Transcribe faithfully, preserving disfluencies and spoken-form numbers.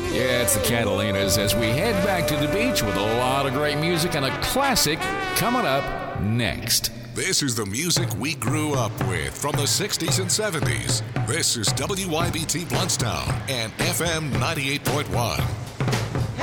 Yeah, it's the Catalinas as we head back to the beach with a lot of great music and a classic coming up next. This is the music we grew up with from the sixties and seventies. This is W Y B T Bluntstown and F M ninety-eight point one.